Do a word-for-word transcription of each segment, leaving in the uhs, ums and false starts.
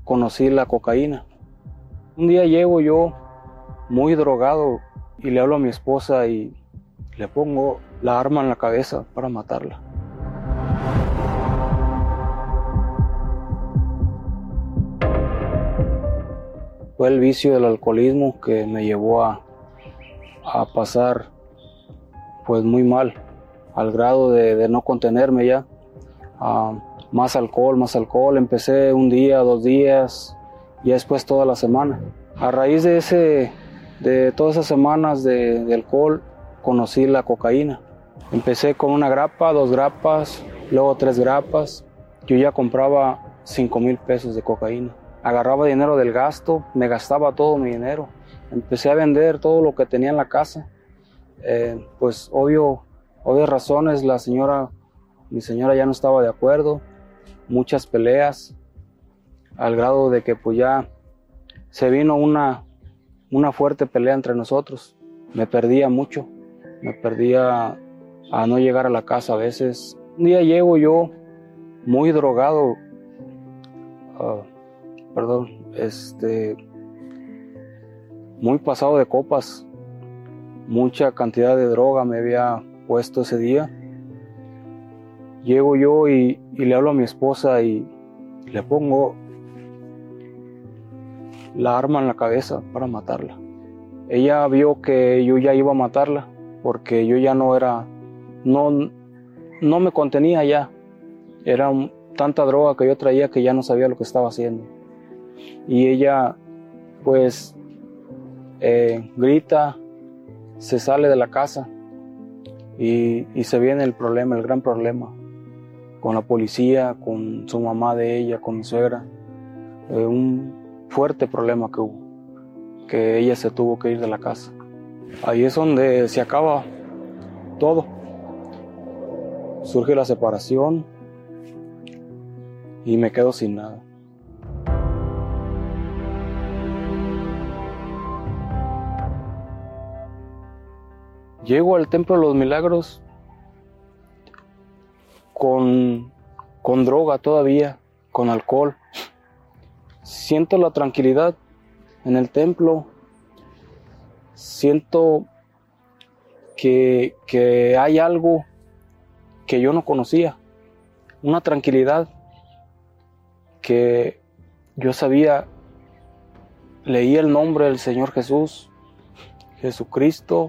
conocí la cocaína. Un día llego yo muy drogado y le hablo a mi esposa y le pongo la arma en la cabeza para matarla. Fue el vicio del alcoholismo que me llevó a, a pasar pues muy mal, al grado de, de no contenerme ya. Uh, más alcohol, más alcohol. Empecé un día, dos días y después toda la semana. A raíz de, ese, de todas esas semanas de, de alcohol conocí la cocaína. Empecé con una grapa, dos grapas, luego tres grapas. Yo ya compraba cinco mil pesos de cocaína. Agarraba dinero del gasto, me gastaba todo mi dinero. Empecé a vender todo lo que tenía en la casa. Eh, pues obvio, obvias razones, la señora, mi señora ya no estaba de acuerdo. Muchas peleas, al grado de que pues ya se vino una, una fuerte pelea entre nosotros. Me perdía mucho, me perdía a no llegar a la casa a veces. Un día llego yo muy drogado, uh, perdón, este, muy pasado de copas, mucha cantidad de droga me había puesto ese día. Llego yo y, y le hablo a mi esposa y le pongo la arma en la cabeza para matarla. Ella vio que yo ya iba a matarla porque yo ya no era, no, no me contenía ya. Era un, tanta droga que yo traía que ya no sabía lo que estaba haciendo. Y ella pues eh, grita, se sale de la casa y, y se viene el problema, el gran problema, con la policía, con su mamá de ella, con mi suegra. Eh, un fuerte problema que hubo, que ella se tuvo que ir de la casa. Ahí es donde se acaba todo. Surge la separación y me quedo sin nada. Llego al Templo de los Milagros con, con droga todavía, con alcohol. Siento la tranquilidad en el templo. Siento que, que hay algo que yo no conocía. Una tranquilidad que yo sabía. Leí el nombre del Señor Jesús, Jesucristo.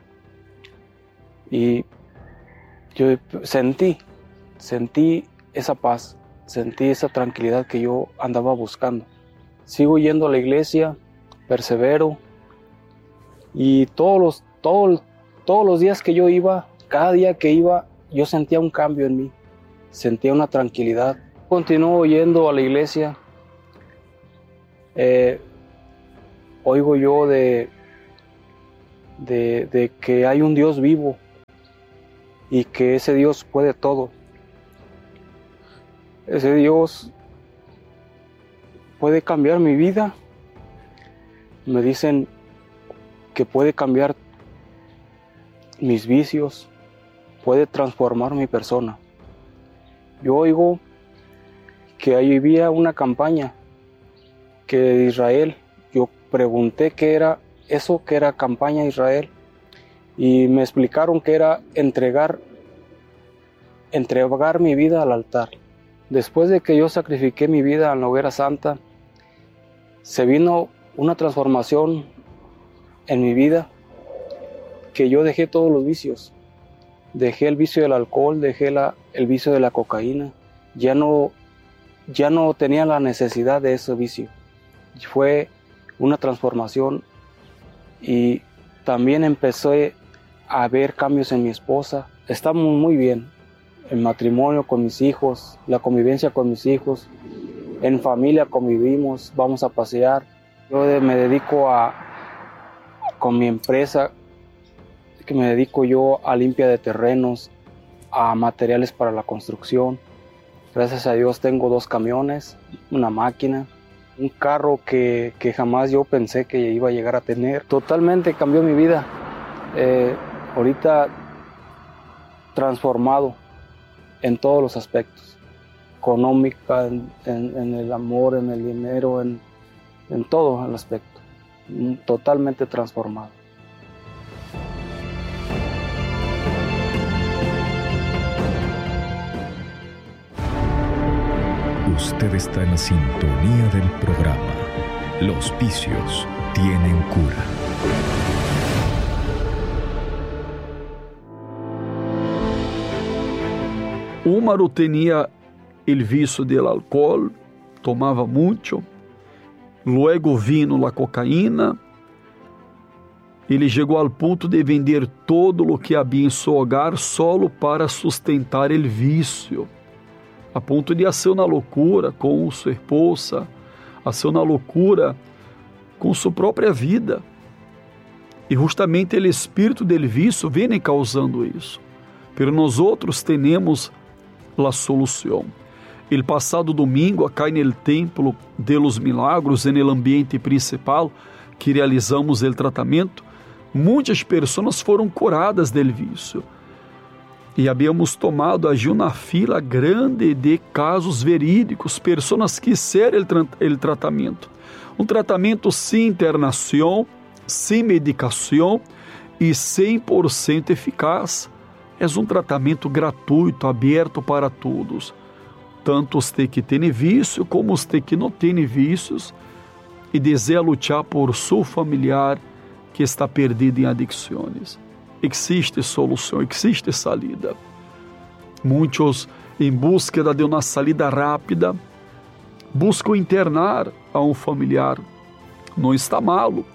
Y yo sentí, sentí esa paz, sentí esa tranquilidad que yo andaba buscando. Sigo yendo a la iglesia, persevero, y todos los, todos, todos los días que yo iba, cada día que iba, yo sentía un cambio en mí, sentía una tranquilidad. Continúo yendo a la iglesia, eh, oigo yo de, de, de que hay un Dios vivo, y que ese Dios puede todo. Ese Dios puede cambiar mi vida. Me dicen que puede cambiar mis vicios, puede transformar mi persona. Yo oigo que ahí había una campaña que de Israel. Yo pregunté qué era eso, que era campaña de Israel. Y me explicaron que era entregar, entregar mi vida al altar. Después de que yo sacrifiqué mi vida en la hoguera santa, se vino una transformación en mi vida, que yo dejé todos los vicios. Dejé el vicio del alcohol, dejé la, el vicio de la cocaína. Ya no, ya no tenía la necesidad de ese vicio. Fue una transformación y también empecé a ver cambios en mi esposa. Estamos muy bien, el matrimonio con mis hijos, la convivencia con mis hijos, en familia convivimos, vamos a pasear. Yo me dedico a, con mi empresa, que me dedico yo a limpia de terrenos, a materiales para la construcción. Gracias a Dios tengo dos camiones, una máquina, un carro que, que jamás yo pensé que iba a llegar a tener. Totalmente cambió mi vida. Eh, ahorita transformado en todos los aspectos. económica, en, en, en el amor, en el dinero, en, en todo el aspecto, totalmente transformado. Usted está en la sintonía del programa Los vicios tienen cura. Úmaro tenía el vicio del alcohol, tomaba mucho, luego vino la cocaína. Ele chegou ao ponto de vender todo o que havia em seu hogar solo para sustentar o vício, a ponto de hacer uma loucura com sua esposa, hacer uma loucura com sua própria vida. E justamente o espírito del vício vem causando isso. Pero nós outros temos a solução. El passado domingo, acá no Templo de los Milagros, no ambiente principal que realizamos o tratamento, muitas pessoas foram curadas del vício. E havíamos tomado allí uma fila grande de casos verídicos, pessoas que quiseram el, tra el tratamento. Um tratamento sem internação, sem medicação e cem por cento eficaz. É um tratamento gratuito, aberto para todos. Tanto os que têm vício, como os que não têm vícios, e deseja lutar por seu familiar que está perdido em adicções. Existe solução, existe salida. Muitos, em busca de uma salida rápida, buscam internar a um familiar. Não está malo.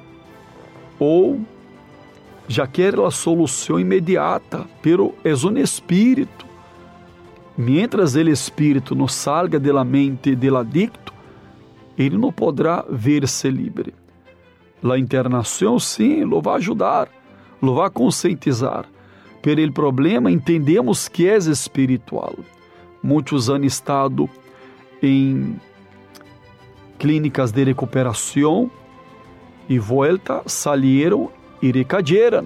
Ou já quer a solução imediata, pero é um espírito. Mientras el espírito não salga de la mente del adicto, ele não poderá ver-se livre. La internação, sim, lo vai ajudar, lo vai conscientizar. Pero el problema, entendemos que é espiritual. Muitos han estado em clínicas de recuperação e volta, salieron e recayeron.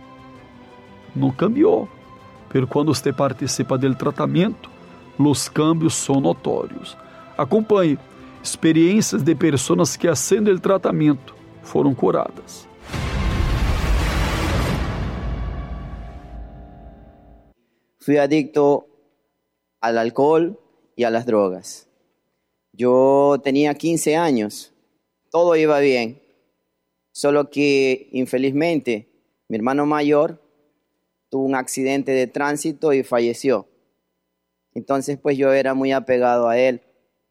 Não cambiou. Pero quando você participa do tratamento, os cambios são notórios. Acompanhe experiências de pessoas que, haciendo o tratamento, foram curadas. Fui adicto al alcohol y a las drogas. Yo tenía quince años, todo iba bien, solo que infelizmente mi hermano mayor tuvo un accidente de tránsito y falleció. Entonces pues yo era muy apegado a él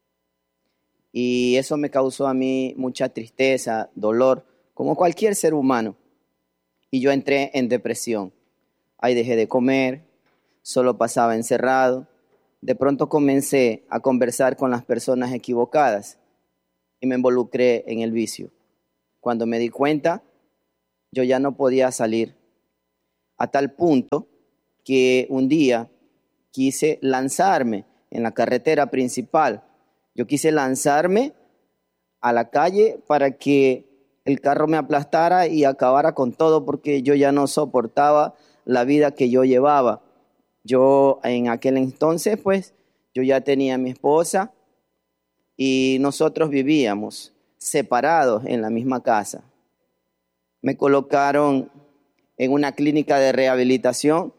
y eso me causó a mí mucha tristeza, dolor, como cualquier ser humano. Y yo entré en depresión. Ahí dejé de comer, solo pasaba encerrado. De pronto comencé a conversar con las personas equivocadas y me involucré en el vicio. Cuando me di cuenta, yo ya no podía salir. A tal punto que un día quise lanzarme en la carretera principal. Yo quise lanzarme a la calle para que el carro me aplastara y acabara con todo, porque yo ya no soportaba la vida que yo llevaba. Yo en aquel entonces, pues, yo ya tenía a mi esposa y nosotros vivíamos separados en la misma casa. Me colocaron en una clínica de rehabilitación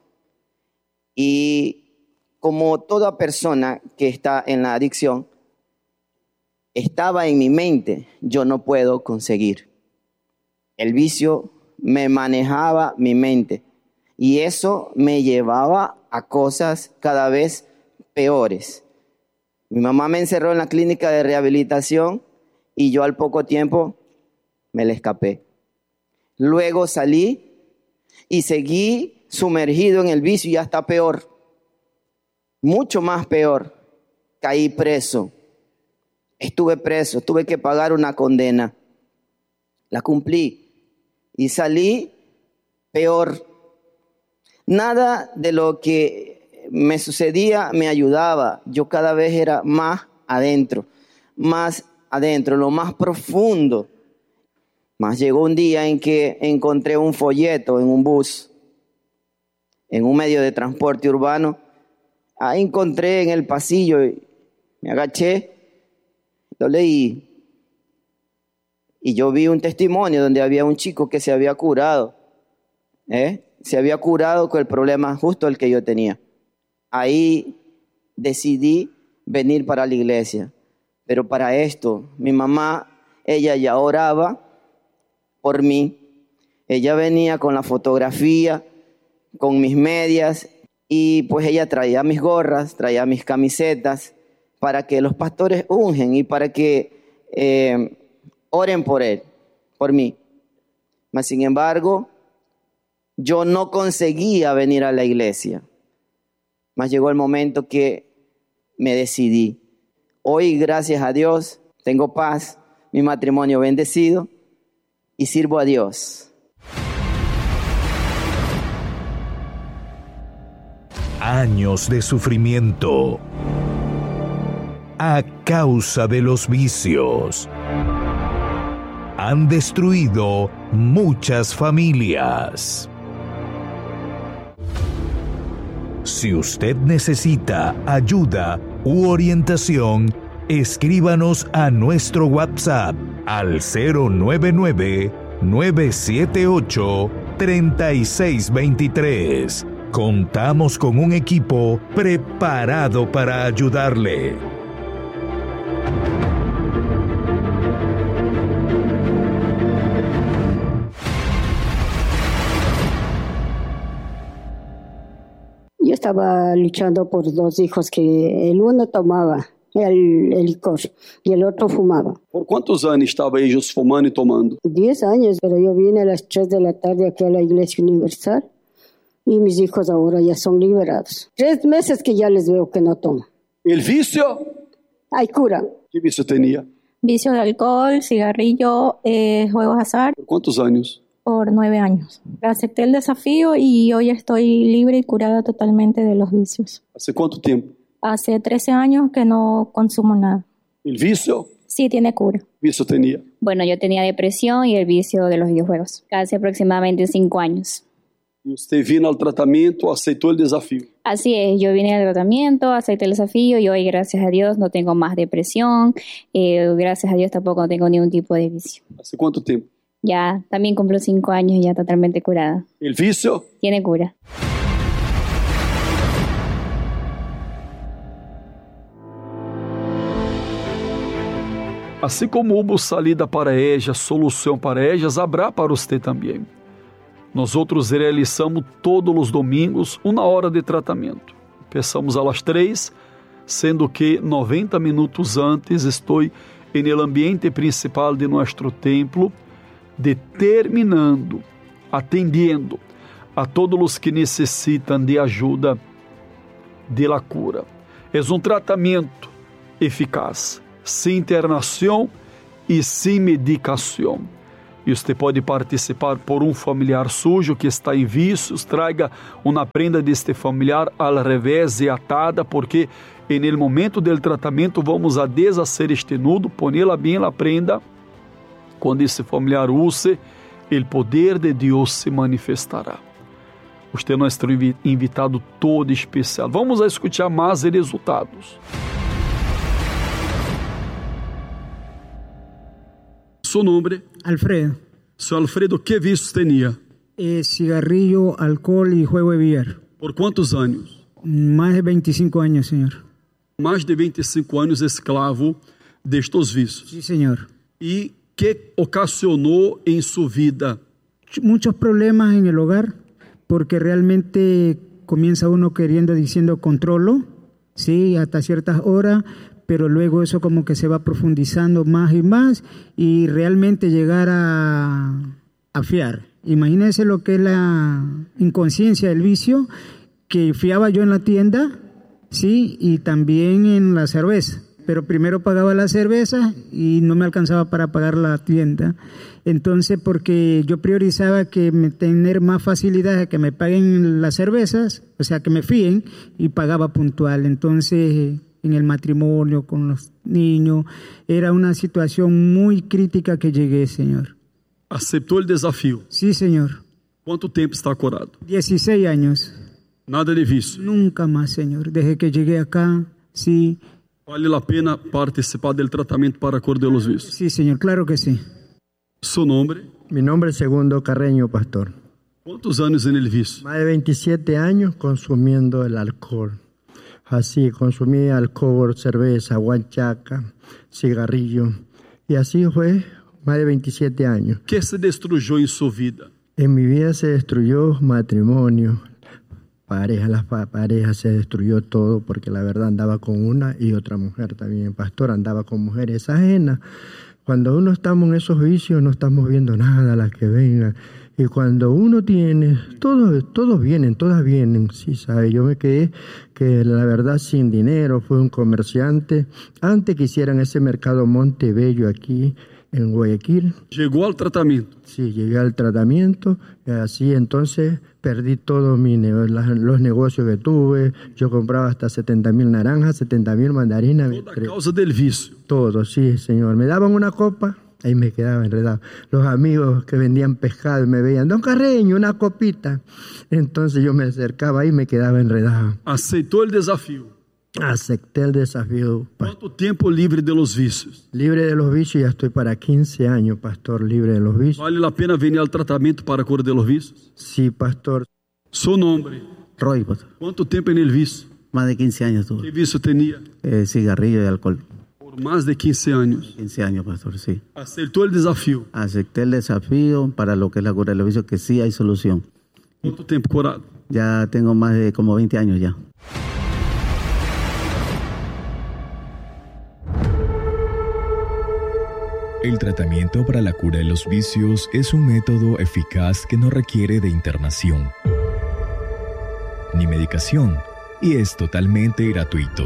y como toda persona que está en la adicción, estaba en mi mente, yo no puedo conseguir. El vicio me manejaba mi mente y eso me llevaba a cosas cada vez peores. Mi mamá me encerró en la clínica de rehabilitación y yo al poco tiempo me le escapé. Luego salí y seguí sumergido en el vicio y hasta peor, mucho más peor. Caí preso. Estuve preso, tuve que pagar una condena. La cumplí y salí peor. Nada de lo que me sucedía me ayudaba. Yo cada vez era más adentro, más adentro, lo más profundo. Mas llegó un día en que encontré un folleto en un bus, en un medio de transporte urbano. Ahí encontré en el pasillo, me agaché, lo leí. Y yo vi un testimonio donde había un chico que se había curado. ¿eh? Se había curado con el problema justo el que yo tenía. Ahí decidí venir para la iglesia. Pero para esto, mi mamá, ella ya oraba por mí. Ella venía con la fotografía, con mis medias, y pues ella traía mis gorras, traía mis camisetas, para que los pastores ungen y para que eh, oren por él, por mí. Mas sin embargo, yo no conseguía venir a la iglesia. Mas llegó el momento que me decidí. Hoy, gracias a Dios, tengo paz, mi matrimonio bendecido y sirvo a Dios. Años de sufrimiento a causa de los vicios han destruido muchas familias. Si usted necesita ayuda u orientación, escríbanos a nuestro WhatsApp al cero nueve nueve, nueve siete ocho, tres seis dos tres. Contamos con un equipo preparado para ayudarle. Yo estaba luchando por dos hijos que el uno tomaba el, el licor y el otro fumaba. Por quantos anos estavam ellos fumando e tomando? Diez años, pero yo vine a las tres de la tarde aquí a la Iglesia Universal y mis hijos ahora ya son liberados. Tres meses que ya les veo que no toman. El vicio? Hay cura. ¿Qué vicio tenía? Vicio de alcohol, cigarrillo, eh, juegos azar. ¿Por cuántos años? Por nueve años. Acepté el desafío y hoy estoy libre y curada totalmente de los vicios. ¿Hace cuánto tiempo? Hace trece años que no consumo nada. ¿El vicio? Sí, tiene cura. ¿Qué vicio tenía? Bueno, yo tenía depresión y el vicio de los videojuegos. Hace aproximadamente cinco años. Y usted vino al tratamiento, aceptó el desafío. Así es, yo vine al tratamiento, acepté el desafío y hoy, gracias a Dios, no tengo más depresión. Eh, gracias a Dios tampoco no tengo ningún tipo de vicio. ¿Hace cuánto tiempo? Ya, también cumplo cinco años y ya totalmente curada. ¿El vicio? Tiene cura. Assim como hubo salida para ellas, solução para ellas, habrá para você também. Nós outros realizamos todos os domingos uma hora de tratamento. Começamos às três, sendo que noventa minutos antes estou em el ambiente principal de nosso templo, determinando, atendendo a todos os que necessitam de ajuda de la cura. É um tratamento eficaz, sem internação e sem medicação. E você pode participar por um familiar sujo que está em vícios, traga uma prenda deste familiar al revés e atada, porque en el momento del tratamento vamos a deshacer este nudo, ponê-la bem na prenda. Quando esse familiar use, o poder de Deus se manifestará. Você é nosso invitado todo especial. Vamos a escutar mais resultados. Su nombre? Alfredo. Senhor Alfredo, ¿qué vicios tenía? Eh, cigarrillo, alcohol y juego de billar. ¿Por cuántos años? Más de veinticinco años, señor. Más de veinticinco años esclavo de estos vicios. Sí, señor. ¿Y qué ocasionó en su vida? Muchos problemas en el hogar, porque realmente comienza uno queriendo, diciendo controlo, sí, hasta ciertas horas, pero luego eso como que se va profundizando más y más y realmente llegar a, a fiar. Imagínense lo que es la inconsciencia del vicio, que fiaba yo en la tienda, sí, y también en la cerveza. Pero primero pagaba la cerveza y no me alcanzaba para pagar la tienda. Entonces, porque yo priorizaba que me tener más facilidad a que me paguen las cervezas, o sea, que me fíen, y pagaba puntual. Entonces, en el matrimonio, con los niños, era una situación muy crítica que llegué, señor. ¿Aceptó el desafío? Sí, señor. ¿Cuánto tiempo está curado? dieciséis años. Nada de vicio. Nunca más, Señor. Desde que llegué acá, sí. Vale la pena participar del tratamiento para cura de los vicios. Sí, Señor, claro que sí. ¿Su nombre? Mi nombre es Segundo Carreño, pastor. ¿Cuántos años en el vicio? Más de veintisiete años consumiendo el alcohol. Así, consumí alcohol, cerveza, guanchaca, cigarrillo. Y así fue más de veintisiete años. ¿Qué se destruyó en su vida? En mi vida se destruyó matrimonio, pareja, las pa- parejas, se destruyó todo, porque la verdad andaba con una y otra mujer también. Pastor, andaba con mujeres ajenas. Cuando uno estamos en esos vicios no estamos viendo nada, las que vengan. Y cuando uno tiene, todos, todos vienen, todas vienen, sí, sabe. Yo me quedé que la verdad sin dinero, fui un comerciante. Antes que hicieran ese mercado Montebello aquí en Guayaquil. ¿Llegó al tratamiento? Sí, llegué al tratamiento, y así entonces perdí todos mis ne- las- los negocios que tuve. Yo compraba hasta setenta mil naranjas, setenta mil mandarinas. Toda a causa del vicio. Todo, sí, señor. Me daban una copa, ahí me quedaba enredado. Los amigos que vendían pescado me veían, don Carreño, una copita. Entonces yo me acercaba y me quedaba enredado. ¿Aceitó el desafío? Acepté el desafío. pa- ¿Cuánto tiempo libre de los vicios? Libre de los vicios, ya estoy para quince años, pastor, libre de los vicios. ¿Vale la pena venir al tratamiento para cura de los vicios? Sí, pastor. ¿Su nombre? Roy, pastor. ¿Cuánto tiempo en el vicio? Más de quince años ¿Qué tuve. vicio tenía? Eh, cigarrillo y alcohol. Por más de quince años. quince años, pastor, sí. ¿Aceptó el desafío? Acepté el desafío para lo que es la cura de los vicios, que sí hay solución. ¿Cuánto tiempo curado? Ya tengo más de como veinte años ya. El tratamiento para la cura de los vicios es un método eficaz que no requiere de internación ni medicación y es totalmente gratuito.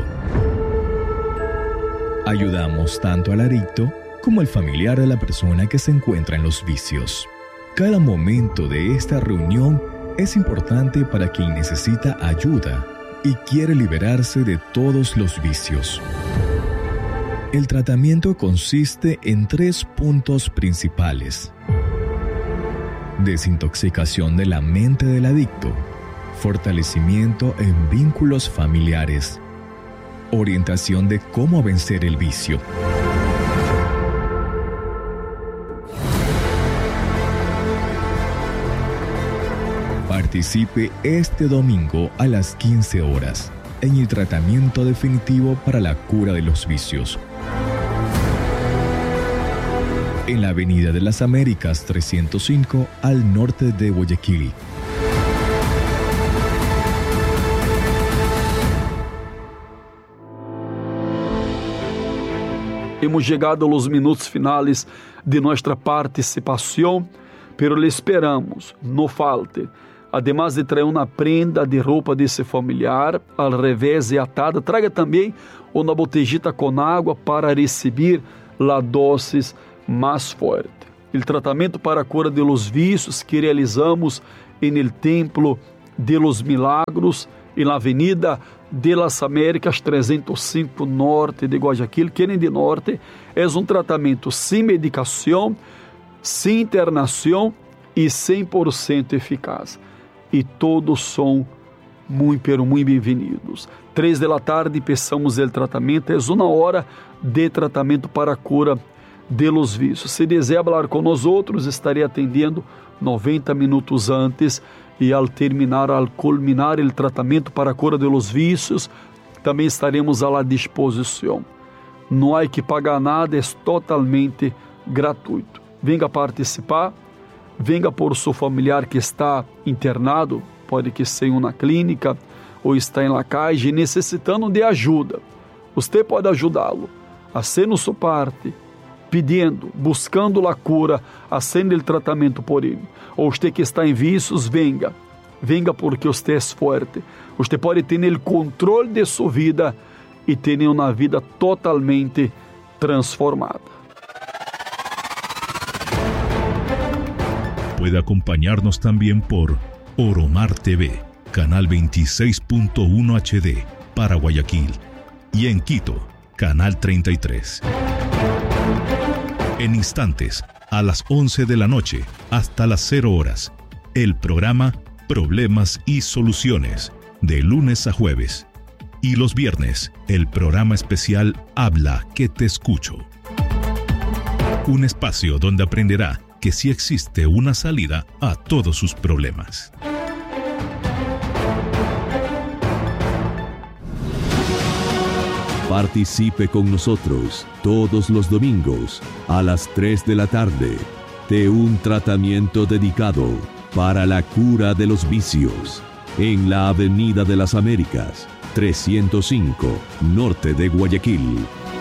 Ayudamos tanto al adicto como al familiar de la persona que se encuentra en los vicios. Cada momento de esta reunión es importante para quien necesita ayuda y quiere liberarse de todos los vicios. El tratamiento consiste en tres puntos principales: desintoxicación de la mente del adicto, fortalecimiento en vínculos familiares, orientación de cómo vencer el vicio. Participe este domingo a las quince horas en el tratamiento definitivo para la cura de los vicios. En la Avenida de las Américas trescientos cinco al norte de Guayaquil. Hemos llegado a los minutos finales de nuestra participación, pero le esperamos, no falte. Además de trazer uma prenda de roupa desse familiar, al revés e atada, traga também uma botejita com água para receber a dose mais forte. O tratamento para a cura de los vícios que realizamos em el Templo de los Milagros, em la Avenida de las Américas trezentos e cinco Norte de Guayaquil, Kennedy Norte, é um tratamento sem medicação, sem internação e cem por cento eficaz. E todos são muito, pero muito bem-vindos. Três da tarde, peçamos o tratamento. É uma hora de tratamento para a cura de los vícios. Se deseja falar com nós outros, estarei atendendo noventa minutos antes e ao terminar, ao culminar o tratamento para a cura de los vícios, também estaremos à disposição. Não há que pagar nada, é totalmente gratuito. Venga participar. Venga por seu familiar que está internado, pode que seja na clínica ou está em la calle necessitando de ajuda. Você pode ajudá-lo, fazendo sua parte, pedindo, buscando a cura, fazendo o tratamento por ele. Ou você que está em vícios, venga, venga porque você é forte. Você pode ter o controle de sua vida e ter uma vida totalmente transformada. Puede acompañarnos también por Oromar T V, canal veintiséis punto uno H D para Guayaquil, y en Quito, canal treinta y tres. En instantes, a las once de la noche hasta las cero horas, el programa Problemas y Soluciones de lunes a jueves. Y los viernes, el programa especial Habla que te escucho. Un espacio donde aprenderá que sí existe una salida a todos sus problemas. Participe con nosotros todos los domingos a las tres de la tarde de un tratamiento dedicado para la cura de los vicios en la Avenida de las Américas, trescientos cinco, norte de Guayaquil.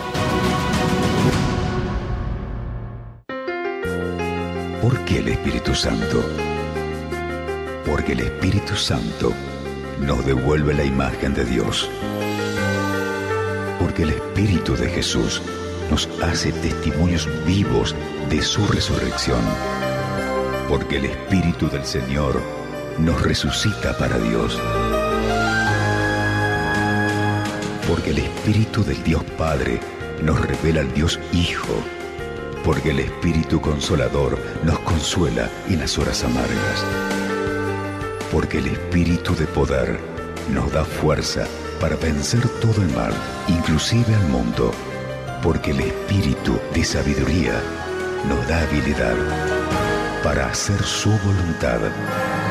¿Por qué el Espíritu Santo? Porque el Espíritu Santo nos devuelve la imagen de Dios. Porque el Espíritu de Jesús nos hace testimonios vivos de su resurrección. Porque el Espíritu del Señor nos resucita para Dios. Porque el Espíritu del Dios Padre nos revela al Dios Hijo. Porque el Espíritu Consolador nos consuela en las horas amargas. Porque el Espíritu de poder nos da fuerza para vencer todo el mal, inclusive al mundo. Porque el Espíritu de sabiduría nos da habilidad para hacer su voluntad.